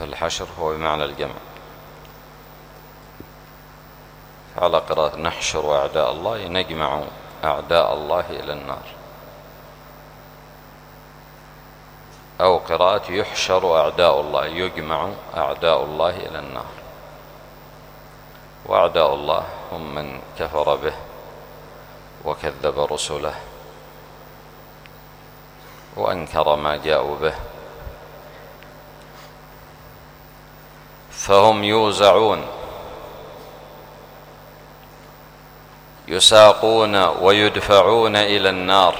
فالحشر هو بمعنى الجمع. على قراءة نحشر أعداء الله نجمع أعداء الله إلى النار، أو قراءة يحشر أعداء الله يجمع أعداء الله إلى النار. وأعداء الله هم من كفر به وكذب رسله وأنكر ما جاءوا به، فهم يوزعون يساقون ويدفعون إلى النار.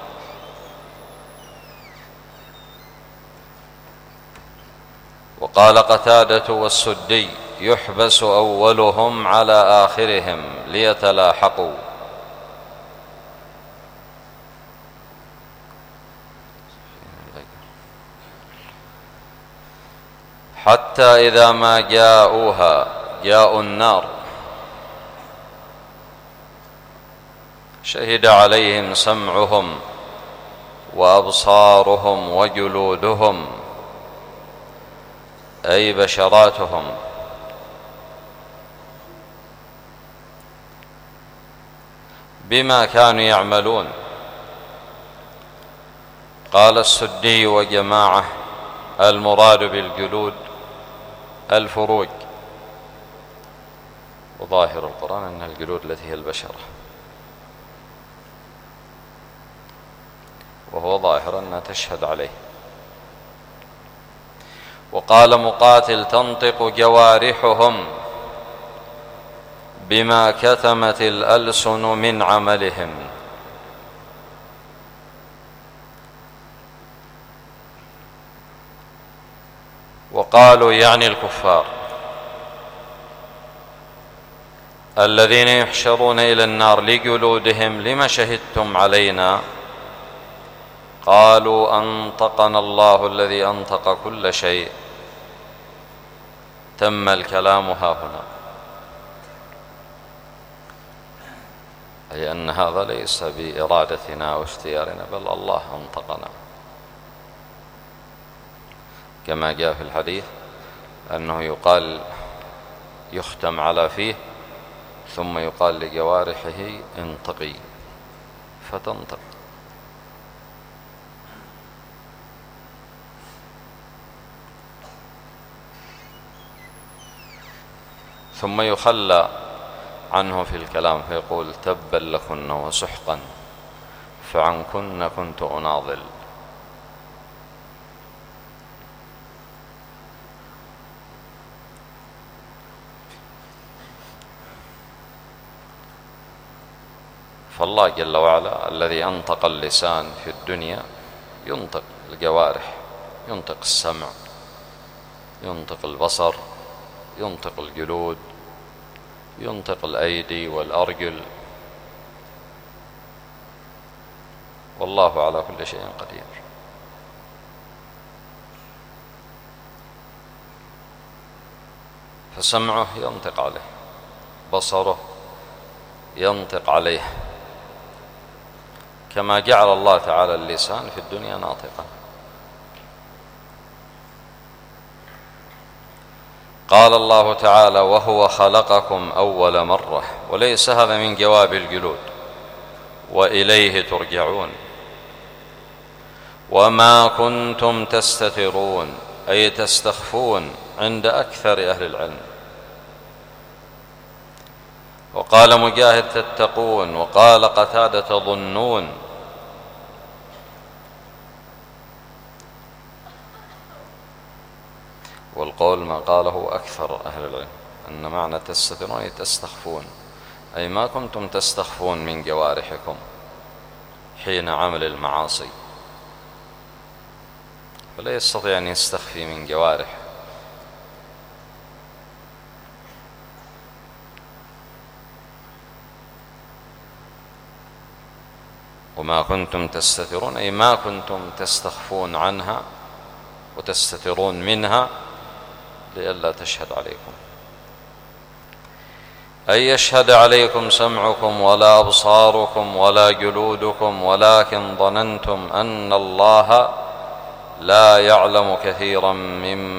وقال قتادة والسدي يحبس أولهم على آخرهم ليتلاحقوا. حتى إذا ما جاءوها جاءوا النار شهد عليهم سمعهم وأبصارهم وجلودهم، أي بشراتهم، بما كانوا يعملون. قال السدي وجماعة المراد بالجلود الفروج، وظاهر القرآن أن الجلود التي هي البشرة، وهو ظاهر أنها تشهد عليه. وقال مقاتل تنطق جوارحهم بما كتمت الألسن من عملهم. وقالوا يعني الكفار الذين يحشرون إلى النار لجلودهم لما شهدتم علينا؟ قالوا أنطقنا الله الذي أنطق كل شيء. تم الكلام هاهنا، أي أن هذا ليس بإرادتنا واختيارنا، بل الله أنطقنا، كما جاء في الحديث أنه يقال يختم على فيه ثم يقال لجوارحه انطقي فتنطق. ثم يخلى عنه في الكلام فيقول تبا لكن وسحقا فعنكن كنت أناضل. فالله جل وعلا الذي أنطق اللسان في الدنيا ينطق الجوارح، ينطق السمع، ينطق البصر، ينطق الجلود، ينطق الأيدي والأرجل، والله على كل شيء قدير. فسمعه ينطق عليه، بصره ينطق عليه، كما جعل الله تعالى اللسان في الدنيا ناطقا. قال الله تعالى وهو خلقكم أول مرة، وليس هذا من جواب الجلود، وإليه ترجعون. وما كنتم تستترون أي تستخفون عند أكثر أهل العلم. وقال مجاهد تتقون، وقال قتادة تظنون. والقول ما قاله أكثر أهل العلم أن معنى تستترون أي تستخفون، أي ما كنتم تستخفون من جوارحكم حين عمل المعاصي، فلا يستطيع أن يستخفي من جوارح. وما كنتم تستترون أي ما كنتم تستخفون عنها وتستترون منها لئلا تشهد عليكم، أي يشهد عليكم سمعكم ولا أبصاركم ولا جلودكم، ولكن ظننتم أن الله لا يعلم كثيرا مما